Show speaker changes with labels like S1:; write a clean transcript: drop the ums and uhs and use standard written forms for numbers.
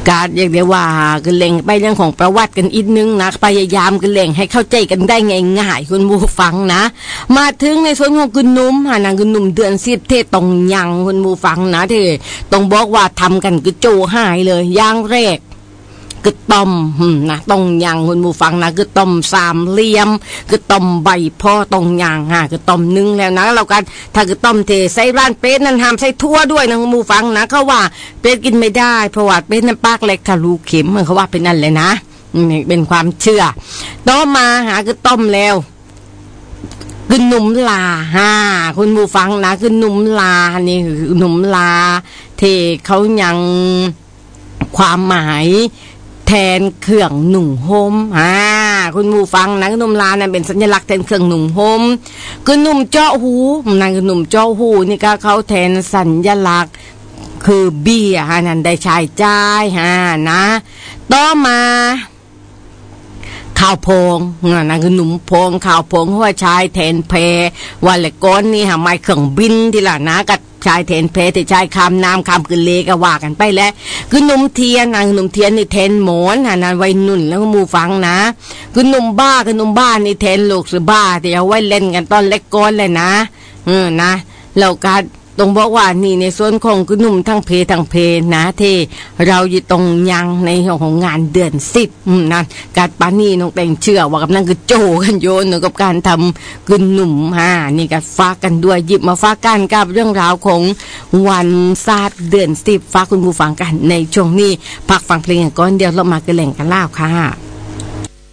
S1: การเรียกได้ว่าคือเล่งไปเรื่องของประวัติกันอีกนึงนะพยายามกันเล่งให้เข้าใจกันได้ง่ายๆคุณผู้ฟังนะมาถึงในส่วนของคุณนุ่มนางคุณนุ่มเดือน10เทตรงยังคุณผู้ฟังนะที่ต้องบอกว่าทำกันคือโจหายเลยอย่างแรกคือต้มนะตรงยังคุณผู้ฟังนะคือต้มสามเหลี่ยมคือต้มใบพ่อตรงยังคือต้มนึ่งแล้วนะเรากันถ้าคือต้มเทใส่ร้านเป็ดนั้นห้ามใส่ทั่วด้วยนะคุณผู้ฟังนะเขาว่าเป็ดกินไม่ได้เพราะว่าเป็ดน้ำปากเล็กทะลุเข็มเขาว่าเป็นนั่นเลยนะนี่เป็นความเชื่อต่อมาคือต้มแล้วคือหนุ่มลาคุณผู้ฟังนะคือหนุ่มลานี่คือหนุ่มลาเทเขายังความหมายแทนเครื่องหนุ่งห่มคุณผู้ฟังนะหนุ่มลานั่นเป็นสัญลักษณ์แทนเครื่องหนุ่งห่มคือหนุ่มเจาะหูนั่นคือหนุ่มเจาะหูนี่ก็เขาแทนสัญลักษณ์คือเบี้ยนั่นได้ชายจ่ายนะต่อมาข่าวโพงนั่นคือหนุ่มโพงข่าวโพงหัวชายแทนเพวันละก้อนนี่ไม่เครื่องบินที่ละนะกับชายแทนเพที่ชายคำน้ำคำคือเลกว่ากันไปแล้วคือหนุ่มเทียนหนุ่มเทียนนี่แทนหมอนนั่นวัยนุ่นแล้วก็มูฟังนะคือหนุ่มบ้าคือหนุ่มบ้านี่แทนลูกหรือบ้าที่เอาไว้เล่นกันตอนเล็กก้อนเลยนะนะเราการต้องบอกว่านี่ในส่วนของคือหนุ่มทั้งเพนะที่เราอยู่ตรงยังในของงานเดือน10นั่นการปานี่น้องแต่งเชื่อว่ากำลังคือโจกันโยนกับการทำคือหนุ่มนี่ก็ฝากกันด้วยหยิบมาฝากกันกับเรื่องราวของวันศาสตร์เดือน10ฝากคุณผู้ฟังกันในช่วงนี้พักฟังเพลงก่อนเดี๋ยวเรามากันแหล่งกันเล่าค่ะ